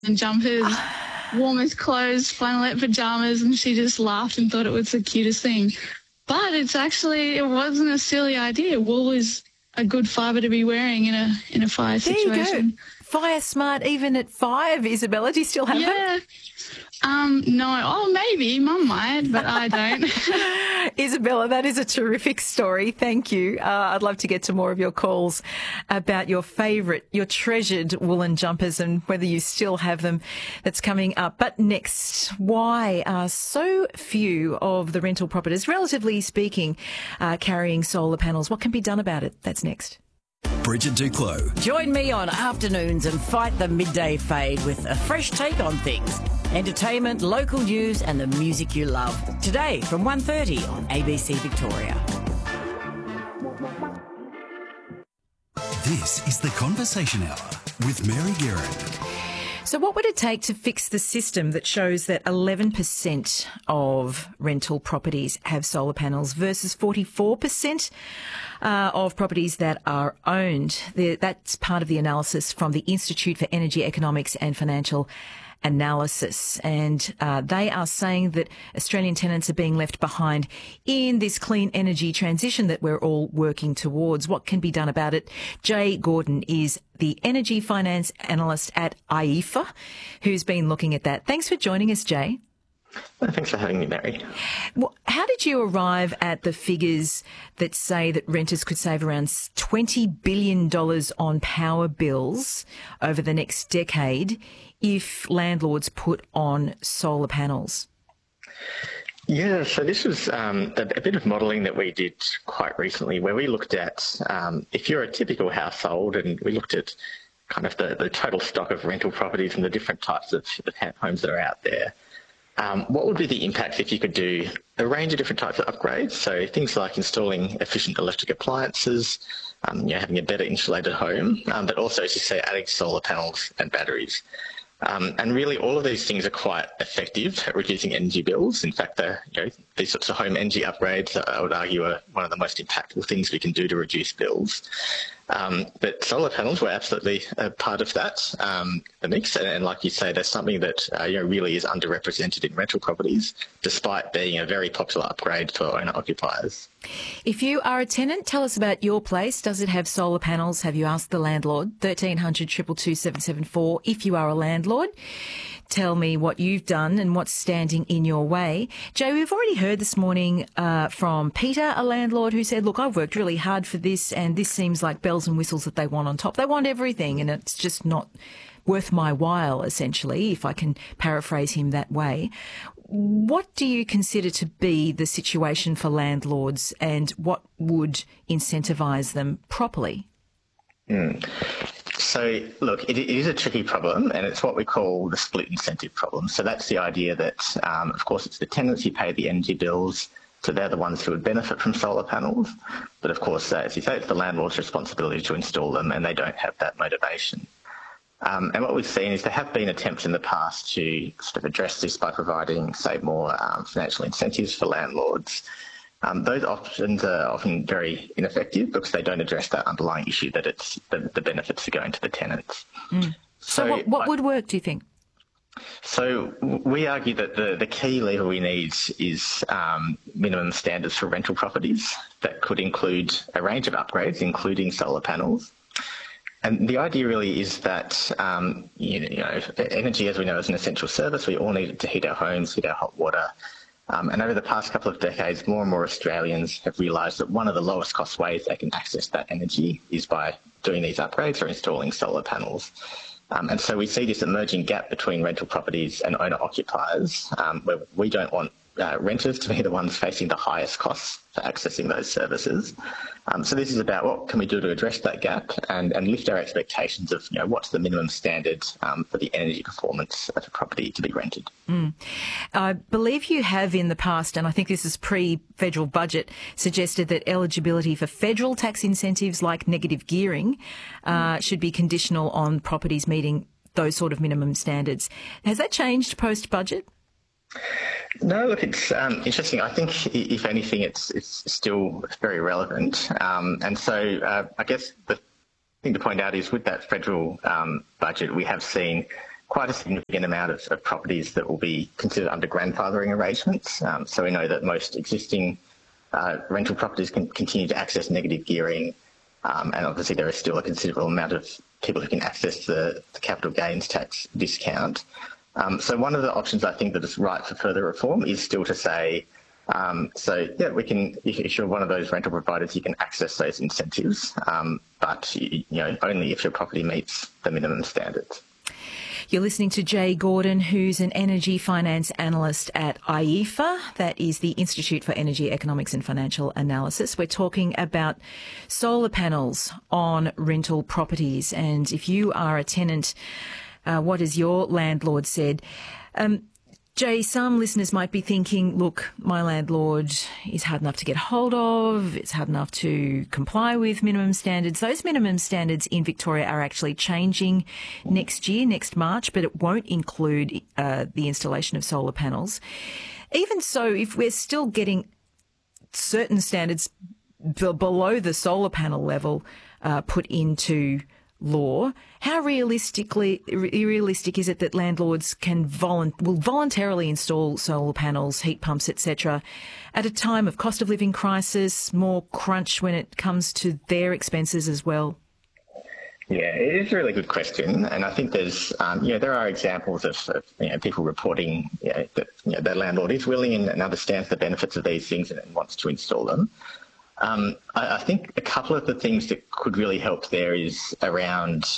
and jumpers, warmest clothes, flannelette pajamas, and she just laughed and thought it was the cutest thing. But it wasn't a silly idea. Wool is a good fibre to be wearing in a fire situation. There you go. Fire smart even at 5, Isabella. Do you still have them? Yeah. No. Oh, maybe. Mum might, but I don't. Isabella, that is a terrific story. Thank you. I'd love to get to more of your calls about your favourite, your treasured woolen jumpers and whether you still have them. That's coming up. But next, why are so few of the rental properties, relatively speaking, carrying solar panels? What can be done about it? That's next. Bridget Duclos. Join me on afternoons and fight the midday fade with a fresh take on things. Entertainment, local news and the music you love. Today from 1:30 on ABC Victoria. This is the Conversation Hour with Mary Guerin. So what would it take to fix the system that shows that 11% of rental properties have solar panels versus 44% of properties that are owned? That's part of the analysis from the Institute for Energy Economics and Financial Analysis. And they are saying that Australian tenants are being left behind in this clean energy transition that we're all working towards. What can be done about it? Jay Gordon is the energy finance analyst at IEFA, who's been looking at that. Thanks for joining us, Jay. Well, thanks for having me, Mary. Well, how did you arrive at the figures that say that renters could save around $20 billion on power bills over the next decade if landlords put on solar panels? Yeah, so this was a bit of modelling that we did quite recently where we looked at if you're a typical household, and we looked at kind of the total stock of rental properties and the different types of homes that are out there. What would be the impact if you could do a range of different types of upgrades? So things like installing efficient electric appliances, having a better insulated home, but also, as you say, adding solar panels and batteries. And really, all of these things are quite effective at reducing energy bills. In fact, these sorts of home energy upgrades, I would argue, are one of the most impactful things we can do to reduce bills. But solar panels were absolutely a part of that, the mix. And like you say, that's something that really is underrepresented in rental properties, despite being a very popular upgrade for owner-occupiers. If you are a tenant, tell us about your place. Does it have solar panels? Have you asked the landlord? 1300 222 774. If you are a landlord, tell me what you've done and what's standing in your way. Jay, we've already heard this morning from Peter, a landlord, who said, look, I've worked really hard for this and this seems like bells and whistles that they want on top. They want everything and it's just not worth my while, essentially, if I can paraphrase him that way. What do you consider to be the situation for landlords and what would incentivise them properly? So, look, it is a tricky problem, and it's what we call the split incentive problem. So that's the idea that, of course, it's the tenants who pay the energy bills, so they're the ones who would benefit from solar panels. But, of course, as you say, it's the landlord's responsibility to install them, and they don't have that motivation. And what we've seen is there have been attempts in the past to sort of address this by providing, say, more financial incentives for landlords. Those options are often very ineffective because they don't address that underlying issue that it's the benefits are going to the tenants. So what would work, do you think? So we argue that the key lever we need is minimum standards for rental properties that could include a range of upgrades, including solar panels. And the idea really is that, energy, as we know, is an essential service. We all need it to heat our homes, heat our hot water. And over the past couple of decades, more and more Australians have realised that one of the lowest cost ways they can access that energy is by doing these upgrades or installing solar panels. And so we see this emerging gap between rental properties and owner-occupiers, where we don't want renters to be the ones facing the highest costs for accessing those services. So this is about what can we do to address that gap and lift our expectations of what's the minimum standard for the energy performance of a property to be rented. I believe you have in the past, and I think this is pre-federal budget, suggested that eligibility for federal tax incentives like negative gearing should be conditional on properties meeting those sort of minimum standards. Has that changed post-budget? No, look, it's interesting. I think, if anything, it's still very relevant. And so I guess the thing to point out is with that federal budget, we have seen quite a significant amount of properties that will be considered under grandfathering arrangements. So we know that most existing rental properties can continue to access negative gearing, and obviously there is still a considerable amount of people who can access the capital gains tax discount. So one of the options I think that is right for further reform is still to say, we can, if you're one of those rental providers, you can access those incentives, but only if your property meets the minimum standards. You're listening to Jay Gordon, who's an energy finance analyst at IEFA. That is the Institute for Energy Economics and Financial Analysis. We're talking about solar panels on rental properties. And if you are a tenant, what has your landlord said? Jay, some listeners might be thinking, look, my landlord is hard enough to get hold of. It's hard enough to comply with minimum standards. Those minimum standards in Victoria are actually changing next year, next March, but it won't include the installation of solar panels. Even so, if we're still getting certain standards below the solar panel level put into law, how realistic is it that landlords will voluntarily install solar panels, heat pumps, etc., at a time of cost of living crisis, more crunch when it comes to their expenses as well? Yeah, it is a really good question, and I think there's, there are examples of people reporting that their landlord is willing and understands the benefits of these things and wants to install them. I think a couple of the things that could really help there is around,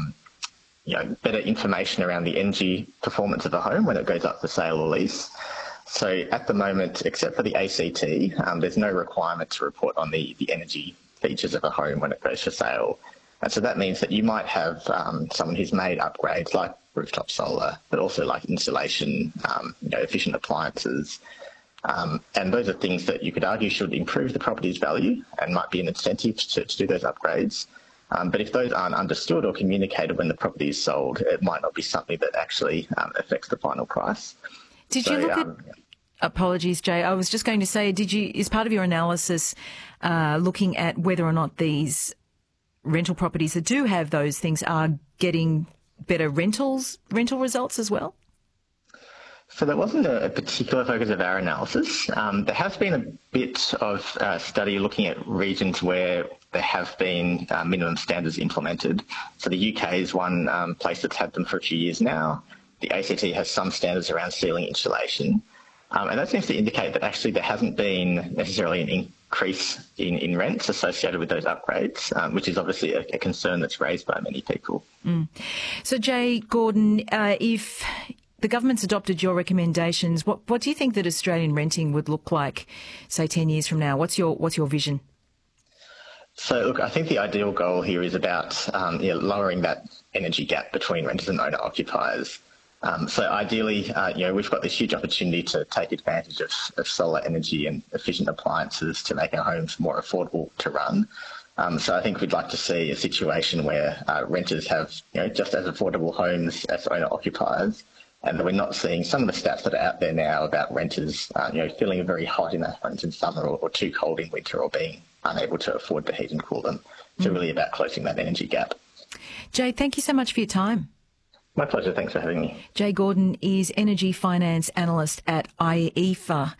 better information around the energy performance of a home when it goes up for sale or lease. So at the moment, except for the ACT, there's no requirement to report on the energy features of a home when it goes for sale. And so that means that you might have someone who's made upgrades like rooftop solar, but also like insulation, efficient appliances. And those are things that you could argue should improve the property's value and might be an incentive to do those upgrades. But if those aren't understood or communicated when the property is sold, it might not be something that actually affects the final price. Did you look at... Apologies, Jay. I was just going to say, is part of your analysis looking at whether or not these rental properties that do have those things are getting better rental results as well? So that wasn't a particular focus of our analysis. There has been a bit of study looking at regions where there have been minimum standards implemented. So the UK is one place that's had them for a few years now. The ACT has some standards around ceiling insulation. And that seems to indicate that actually there hasn't been necessarily an increase in rents associated with those upgrades, which is obviously a concern that's raised by many people. So, Jay Gordon, if the government's adopted your recommendations, what do you think that Australian renting would look like, say, 10 years from now? What's your vision? So, look, I think the ideal goal here is about lowering that energy gap between renters and owner-occupiers. So ideally, we've got this huge opportunity to take advantage of solar energy and efficient appliances to make our homes more affordable to run. So I think we'd like to see a situation where renters have just as affordable homes as owner-occupiers, and that we're not seeing some of the stats that are out there now about renters feeling very hot in their homes in summer or too cold in winter or being unable to afford to heat and cool them. So really about closing that energy gap. Jay, thank you so much for your time. My pleasure. Thanks for having me. Jay Gordon is Energy Finance Analyst at IEFA.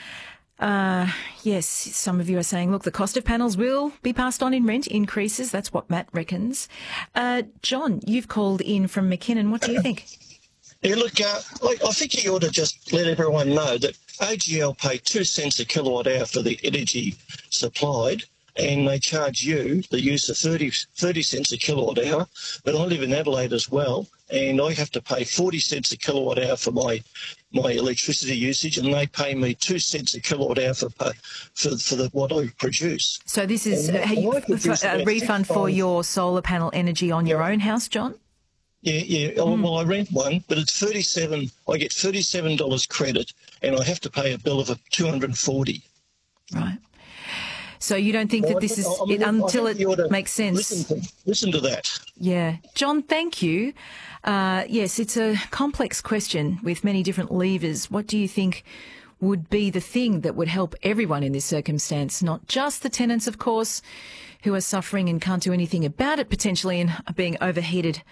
Yes, some of you are saying, look, the cost of panels will be passed on in rent increases. That's what Matt reckons. John, you've called in from McKinnon. What do you think? Yeah, look, I think you ought to just let everyone know that AGL pay 2 cents a kilowatt hour for the energy supplied, and they charge you the use of 30 cents a kilowatt hour. But I live in Adelaide as well, and I have to pay 40 cents a kilowatt hour for my electricity usage, and they pay me 2 cents a kilowatt hour for what I produce. So this is a refund for your solar panel energy on your own house, John? Yeah. Well, I rent one, but it's $37. I get $37 credit, and I have to pay a bill of $240. Right. So you don't think that this is until it makes sense? Listen to that. Yeah. John, thank you. Yes, it's a complex question with many different levers. What do you think would be the thing that would help everyone in this circumstance, not just the tenants, of course, who are suffering and can't do anything about it potentially and are being overheated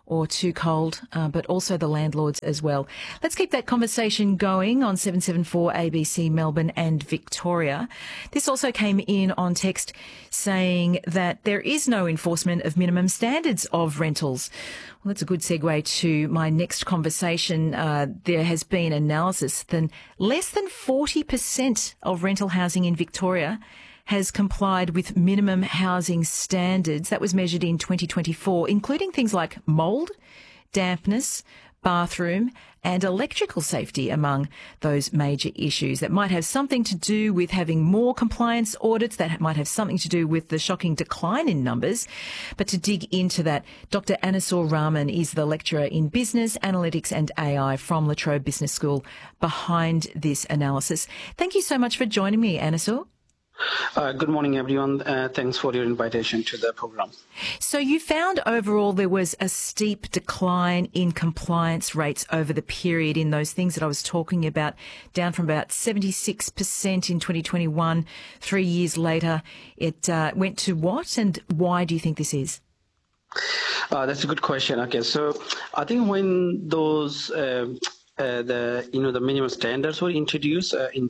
or too cold, but also the landlords as well. Let's keep that conversation going on 774 ABC Melbourne and Victoria. This also came in on text saying that there is no enforcement of minimum standards of rentals. Well, that's a good segue to my next conversation. There has been analysis that less than 40% of rental housing in Victoria has complied with minimum housing standards. That was measured in 2024, including things like mould, dampness, bathroom and electrical safety among those major issues. That might have something to do with having more compliance audits. That might have something to do with the shocking decline in numbers. But to dig into that, Dr. Anisur Rahman is the lecturer in business, analytics and AI from La Trobe Business School behind this analysis. Thank you so much for joining me, Anisur. Good morning, everyone. Thanks for your invitation to the program. So you found overall there was a steep decline in compliance rates over the period in those things that I was talking about, down from about 76% in 2021. 3 years later, it went to what, and why do you think this is? That's a good question. Okay, so I think when those the minimum standards were introduced in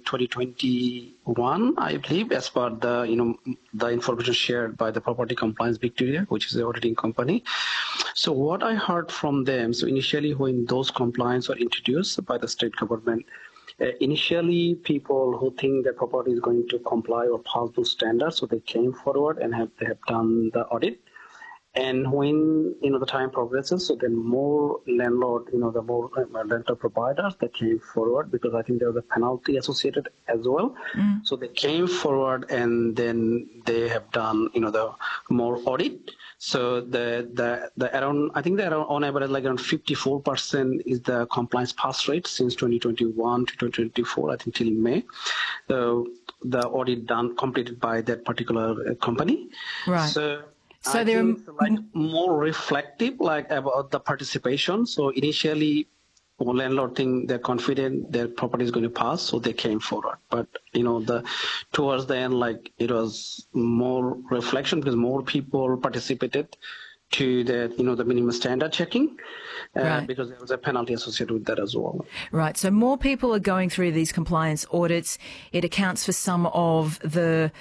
2021, I believe, as per the information shared by the Property Compliance Victoria, which is the auditing company. So what I heard from them, so initially when those compliance were introduced by the state government, initially people who think the property is going to comply or pass those standards, so they came forward and they have done the audit. And when the time progresses, so then more landlord, the more rental providers that came forward, because I think there was a penalty associated as well. So they came forward and then they have done the more audit. So the around, I think they're on average like around 54% is the compliance pass rate since 2021 to 2024, I think till May. So the audit completed by that particular company. Right. So they're like more reflective, like about the participation. So initially, landlord think they're confident their property is going to pass, so they came forward. But towards the end, like it was more reflection because more people participated to the the minimum standard checking, right, because there was a penalty associated with that as well. Right. So more people are going through these compliance audits. It accounts for some of the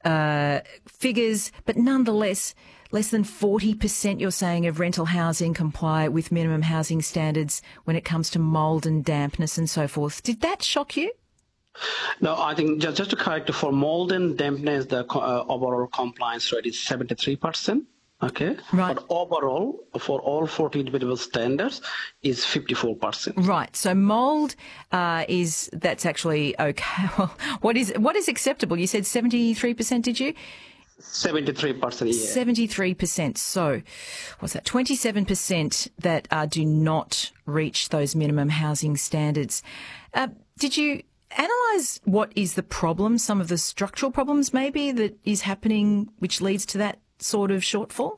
figures, but nonetheless, less than 40%, you're saying, of rental housing comply with minimum housing standards when it comes to mould and dampness and so forth. Did that shock you? No, I think just to correct, for mould and dampness, the overall compliance rate is 73%. Okay. Right. But overall, for all 40 individual standards, is 54%. Right. So mould that's actually okay. Well, what is acceptable? You said 73%, did you? 73%, yeah. 73%. So what's that? 27% that do not reach those minimum housing standards. Did you analyse what is the problem, some of the structural problems maybe that is happening which leads to that sort of shortfall?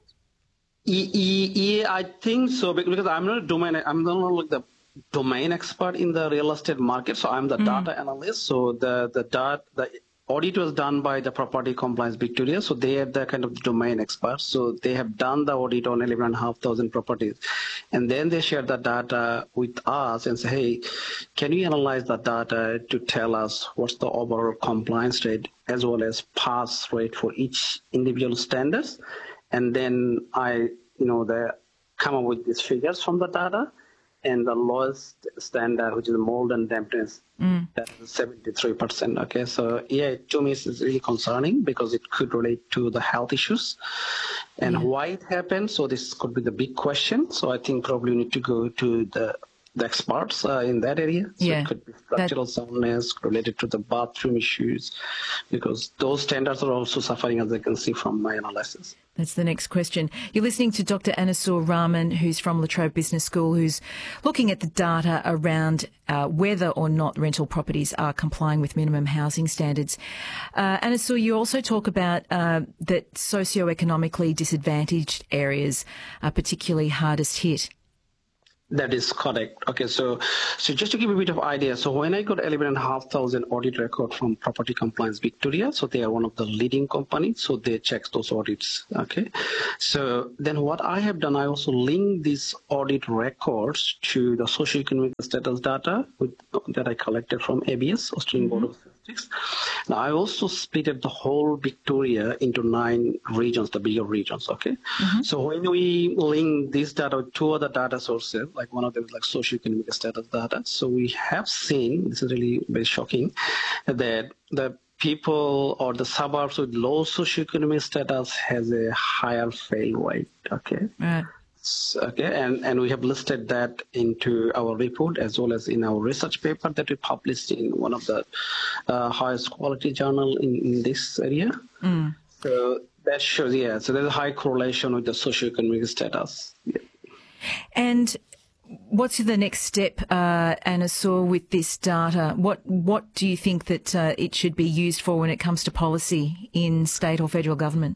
Yeah, I think so, because I'm not the domain expert in the real estate market, so I'm the data analyst. So the audit was done by the Property Compliance Victoria, so they are the kind of domain experts. So they have done the audit on 11,500 properties, and then they share the data with us and say, hey, can you analyze the data to tell us what's the overall compliance rate as well as pass rate for each individual standards? And then they come up with these figures from the data. And the lowest standard, which is mold and dampness, that is 73%. Okay, so yeah, to me, it's really concerning because it could relate to the health issues and why it happened. So this could be the big question. So I think probably we need to go to the experts in that area. So it could be structural soundness related to the bathroom issues, because those standards are also suffering, as I can see from my analysis. That's the next question. You're listening to Dr. Anisur Rahman, who's from La Trobe Business School, who's looking at the data around whether or not rental properties are complying with minimum housing standards. Anisur, you also talk about that socioeconomically disadvantaged areas are particularly hardest hit. That is correct. Okay, so just to give a bit of idea, so when I got 11,500 audit record from Property Compliance Victoria, so they are one of the leading companies, so they check those audits. Okay, so then what I have done, I also link these audit records to the socioeconomic status data that I collected from ABS, Australian Board of Statistics. Now I also splitted the whole Victoria into 9 regions, the bigger regions. Okay, so when we link this data with 2 other data sources, like one of them is like socioeconomic status data. So we have seen, this is really very shocking, that the people or the suburbs with low socioeconomic status has a higher fail rate. Okay. Right. Okay, and we have listed that into our report as well as in our research paper that we published in one of the highest quality journal in this area. So that shows, so there's a high correlation with the socioeconomic status. Yeah. And what's the next step, Anasur, with this data? What do you think that it should be used for when it comes to policy in state or federal government?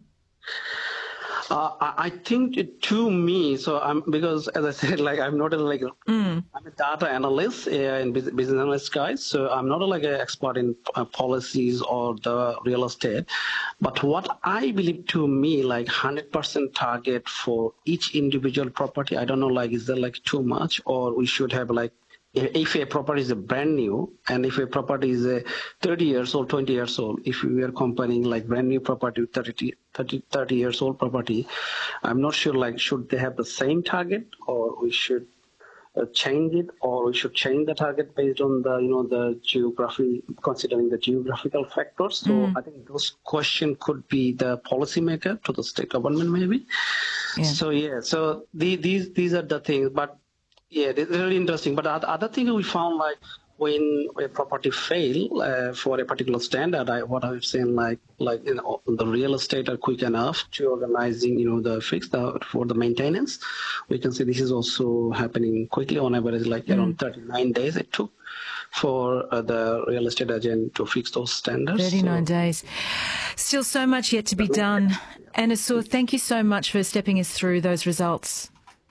I think to me, so because as I said, like I'm not I'm a data analyst and business analyst guy, so I'm not like an expert in policies or the real estate. But what I believe, to me, like 100% target for each individual property, I don't know, like is that like too much, or we should have like, if a property is a brand new and if a property is a 30 years old, 20 years old, if we are comparing like brand new property with 30 years old property, I'm not sure, like, should they have the same target, or we should change it, or we should change the target based on the, the geography, considering the geographical factors. So I think those questions could be the policymaker to the state government maybe. Yeah. So these are the things, but yeah, it's really interesting. But the other thing we found, like when a property fail for a particular standard, what I've seen, like the real estate are quick enough to organizing, the fix for the maintenance. We can see this is also happening quickly. On average, like around 39 days it took for the real estate agent to fix those standards. 39 days. Still so much yet to be done. Anasur, thank you so much for stepping us through those results.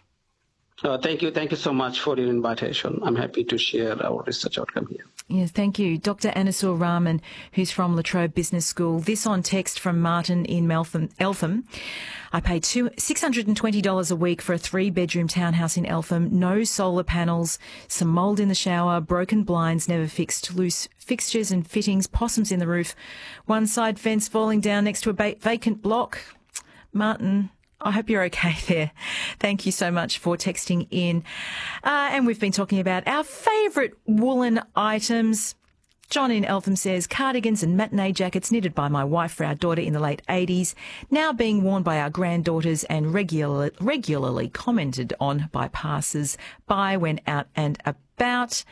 Thank you so much for your invitation. I'm happy to share our research outcome here. Yes, thank you. Dr. Anasur Rahman, who's from La Trobe Business School. This on text from Martin in Eltham. I pay $620 a week for a 3-bedroom townhouse in Eltham. No solar panels, some mould in the shower, broken blinds never fixed, loose fixtures and fittings, possums in the roof, one side fence falling down next to a vacant block. Martin, I hope you're okay there. Thank you so much for texting in. And we've been talking about our favourite woolen items. John in Eltham says, cardigans and matinee jackets knitted by my wife for our daughter in the late 80s, now being worn by our granddaughters and regularly commented on by passers-by when out and about.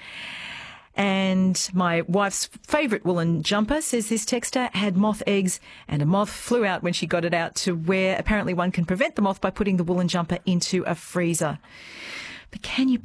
And my wife's favourite woolen jumper, says this texter, had moth eggs and a moth flew out when she got it out to wear. Apparently one can prevent the moth by putting the woolen jumper into a freezer. But can you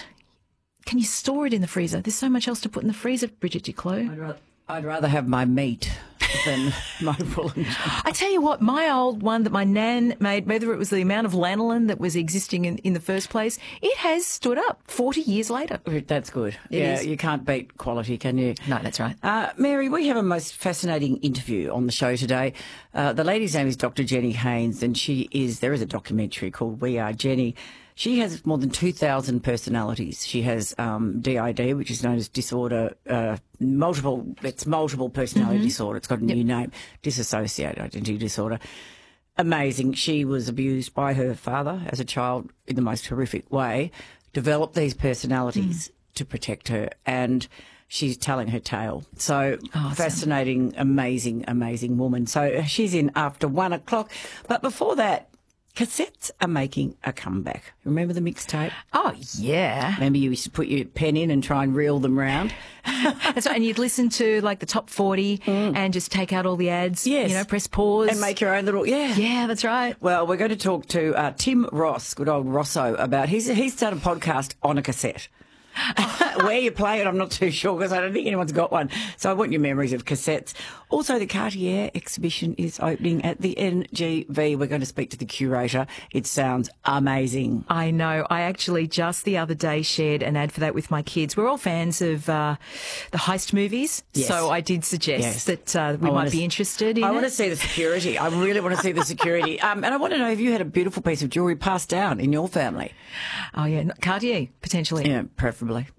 store it in the freezer? There's so much else to put in the freezer, Bridget Duclos. I'd rather have my meat than my woolen jumper. I tell you what, my old one that my nan made, whether it was the amount of lanolin that was existing in the first place, it has stood up 40 years later. That's good. You can't beat quality, can you? No, that's right. Mary, we have a most fascinating interview on the show today. The lady's name is Dr. Jenny Haynes, and there is a documentary called We Are Jenny. She has more than 2,000 personalities. She has DID, which is known as multiple personality disorder. It's got a new name, dissociative identity disorder. Amazing. She was abused by her father as a child in the most horrific way, developed these personalities to protect her, and she's telling her tale. So fascinating, amazing, amazing woman. So she's in after 1 o'clock. But before that, cassettes are making a comeback. Remember the mixtape? Oh, yeah. Remember you used to put your pen in and try and reel them round? That's right. And you'd listen to like the top 40 and just take out all the ads. Yes. Press pause. And make your own little, Yeah, that's right. Well, we're going to talk to Tim Ross, good old Rosso, about he's done a podcast on a cassette. Where you play it, I'm not too sure because I don't think anyone's got one. So I want your memories of cassettes. Also, the Cartier exhibition is opening at the NGV. We're going to speak to the curator. It sounds amazing. I know. I actually just the other day shared an ad for that with my kids. We're all fans of the heist movies, Yes. so I did suggest that we might be interested in I it. want to see the security. I really want to see the security. And I want to know if you had a beautiful piece of jewellery passed down in your family. Oh, yeah. Cartier, potentially. Yeah, preferably.